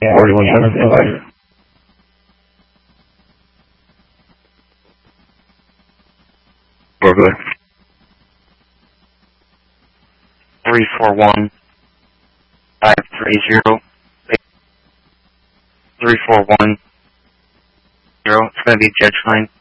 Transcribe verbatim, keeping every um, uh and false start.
Yeah, forty-one seven. Over there. Three four one five three zero three four one zero. It's gonna be Judge Line.